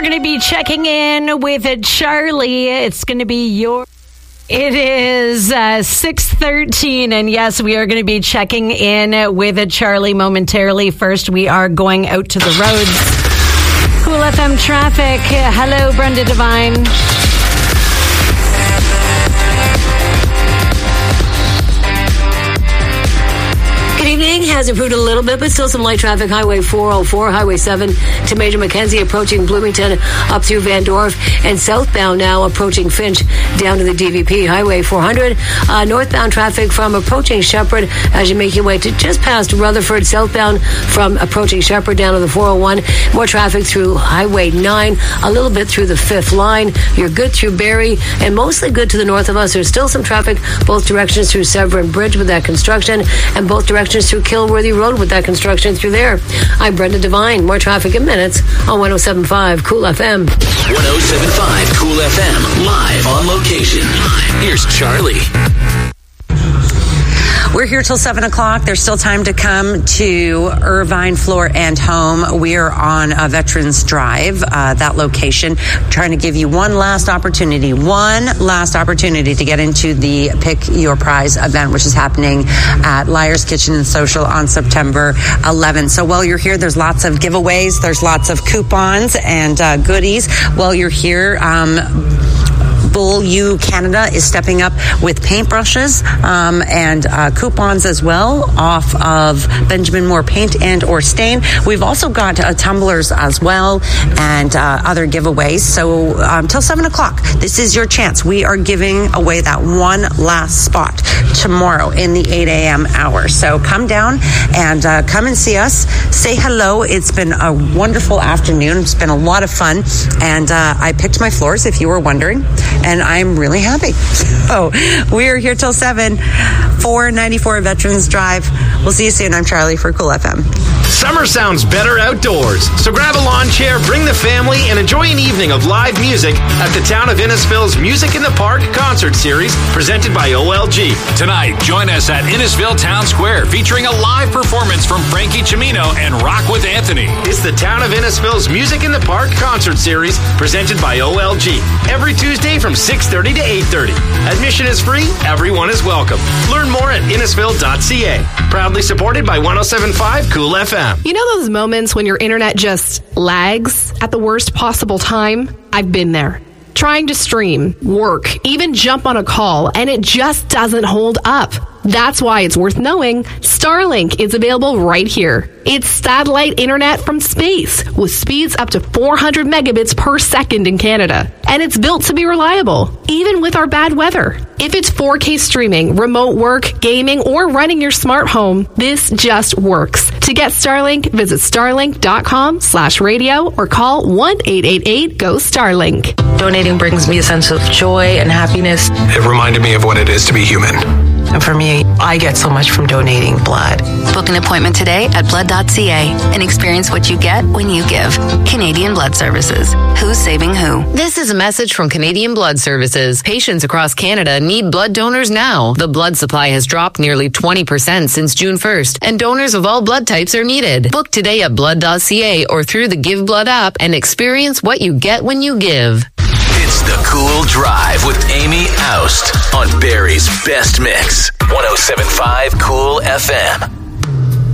going to be checking in with Charlie. It's going to be It is 6:13, and yes, we are going to be checking in with Charlie momentarily. First, we are going out to the roads. Cool FM traffic. Hello, Brenda Devine. Good evening. Has improved a little bit, but still some light traffic. Highway 404, Highway 7 to Major Mackenzie, approaching Bloomington up through Van Dorf, and southbound now approaching Finch down to the DVP. Highway 400, northbound traffic from approaching Shepherd as you make your way to just past Rutherford, southbound from approaching Shepherd down to the 401. More traffic through Highway 9, a little bit through the 5th line. You're good through Barrie and mostly good to the north of us. There's still some traffic both directions through Severn Bridge with that construction, and both directions through Kilworthy Road with that construction through there. I'm Brenda Devine. More traffic in minutes on 107.5 Cool FM. 107.5 Cool FM, live on location. Here's Charlie. We're here till 7 o'clock. There's still time to come to Irvine Floor and Home. We are on Veterans Drive, that location. Trying to give you one last opportunity to get into the Pick Your Prize event, which is happening at Liar's Kitchen and Social on September 11th. So while you're here, there's lots of giveaways. There's lots of coupons and goodies. While you're here, Bull U Canada is stepping up with paintbrushes and coupons as well off of Benjamin Moore Paint and or Stain. We've also got tumblers as well and other giveaways. So till 7 o'clock, this is your chance. We are giving away that one last spot tomorrow in the 8 a.m. hour. So come down and come and see us. Say hello. It's been a wonderful afternoon. It's been a lot of fun. And I picked my floors, if you were wondering. And I'm really happy. So we are here till 7, 494 Veterans Drive. We'll see you soon. I'm Charlie for Cool FM. Summer sounds better outdoors. So grab a lawn chair, bring the family, and enjoy an evening of live music at the Town of Innisfil's Music in the Park concert series presented by OLG. Tonight, join us at Innisfil Town Square featuring a live performance from Frankie Cimino and Rock with Anthony. It's the Town of Innisfil's Music in the Park concert series presented by OLG. Every Tuesday from 6:30 to 8:30. Admission is free. Everyone is welcome. Learn more at Innisfil.ca. Proudly supported by 107.5 Cool FM. You know those moments when your internet just lags at the worst possible time? I've been there. Trying to stream, work, even jump on a call, and it just doesn't hold up. That's why it's worth knowing Starlink is available right here. It's satellite internet from space with speeds up to 400 megabits per second in Canada. And it's built to be reliable, even with our bad weather. If it's 4K streaming, remote work, gaming, or running your smart home, this just works. To get Starlink, visit starlink.com/radio or call 1-888-GO-STARLINK. Donating brings me a sense of joy and happiness. It reminded me of what it is to be human. And for me, I get so much from donating blood. Book an appointment today at blood.ca and experience what you get when you give. Canadian Blood Services. Who's saving who? This is a message from Canadian Blood Services. Patients across Canada need blood donors now. The blood supply has dropped nearly 20% since June 1st, and donors of all blood types are needed. Book today at blood.ca or through the Give Blood app and experience what you get when you give. It's the Cool Drive with Amy Oust on Barrie's Best Mix. 107.5 Cool FM.